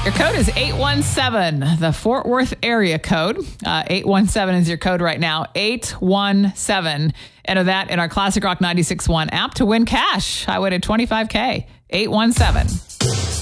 Your code is 817, the Fort Worth area code. 817 is your code right now. 817. Enter that in our Classic Rock 96.1 app to win cash. I win at $25K. 817.